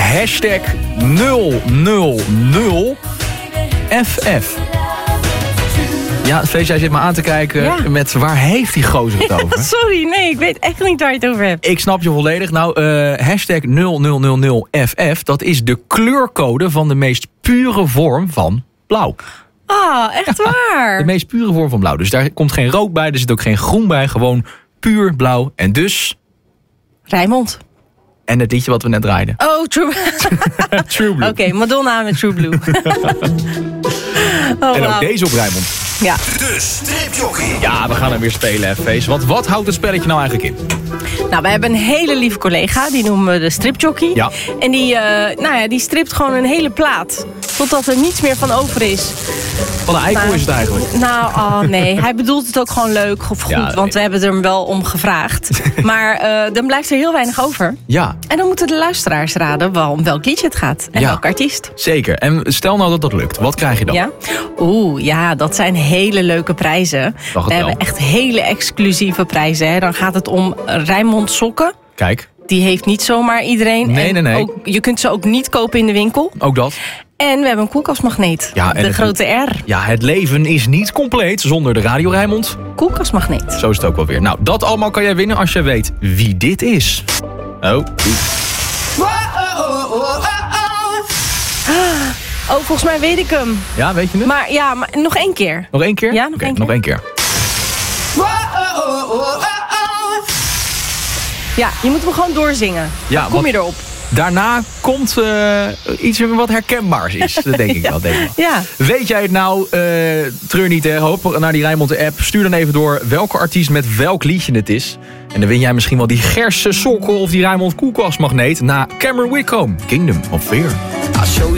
Hashtag 000FF. Ja, Feest, jij zit me aan te kijken met waar heeft die gozer het over? Sorry, nee, ik weet echt niet waar je het over hebt. Ik snap je volledig. Nou, hashtag 0000FF, dat is de kleurcode van de meest pure vorm van blauw. Ah, echt waar? De meest pure vorm van blauw. Dus daar komt geen rood bij, er zit ook geen groen bij. Gewoon puur blauw. En dus... Rijnmond. En het liedje wat we net draaiden. Oh, True True Blue. Oké, Madonna met True Blue. En ook deze op Rijnmond. Ja. De stripjockey. Ja, we gaan hem weer spelen, hè, Feest. Want wat houdt het spelletje nou eigenlijk in? Nou, we hebben een hele lieve collega, die noemen we de stripjockey. Ja. En die stript gewoon een hele plaat. Totdat er niets meer van over is. Wat een eikel is het eigenlijk. Nou, nee. Hij bedoelt het ook gewoon leuk of goed. Ja, want we hebben er hem wel om gevraagd. Maar dan blijft er heel weinig over. Ja, En dan moeten de luisteraars raden om welk liedje het gaat. En welke artiest. zeker. En stel nou dat dat lukt. Wat krijg je dan? Ja? Ja, dat zijn hele leuke prijzen. Dacht het We wel. hebben echt hele exclusieve prijzen. Hè. Dan gaat het om Rijnmond sokken. Kijk, Die heeft niet zomaar iedereen. Nee, En nee. Ook, je kunt ze ook niet kopen in de winkel. ook dat. En we hebben een koelkastmagneet. Ja, en de het- grote R. Ja, het leven is niet compleet zonder de Radio Rijnmond. Koelkastmagneet. Zo is het ook wel weer. Nou, dat allemaal kan jij winnen als je weet wie dit is. Oh, Oh, volgens mij weet ik hem. ja, weet je het? Maar nog één keer. Nog één keer? Ja, nog Oké, één keer. nog één keer. Ja, je moet hem gewoon doorzingen. Ja, Dan kom je erop. Daarna komt iets wat herkenbaars is. Dat denk ik wel, denk ik wel. Ja. Weet jij het nou? Treur niet, hè. Hoop naar die Rijnmond app. Stuur dan even door welke artiest met welk liedje het is. En dan win jij misschien wel die Gerse sokken of die Rijnmond koelkastmagneet na Cameron Wickham, Kingdom of Fear. I'll show you